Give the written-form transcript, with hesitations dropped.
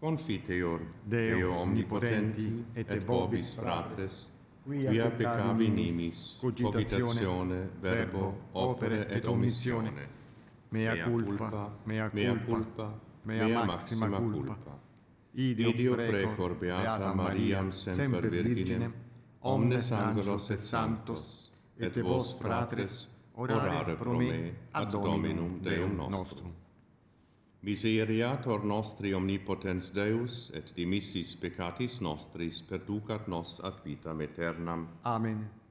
Confiteor Deo omnipotenti et vobis fratres, quia peccavi nimis, cogitazione, verbo, opere et omissione. Mea culpa, mea culpa, mea maxima culpa. Ideo precor beata Mariam semper Virginem, omnes angelos et sanctos, et vos fratres, orare pro me ad Dominum Deum nostrum. Miseriator nostri omnipotens Deus, et dimissis peccatis nostris perducat nos ad vitam aeternam. Amen.